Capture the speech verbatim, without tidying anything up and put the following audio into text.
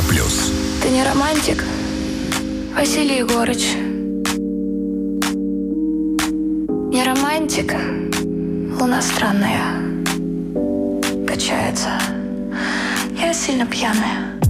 плюс. Ты не романтик, Василий Егорыч. Не романтик, луна странная качается. Я сильно пьяная.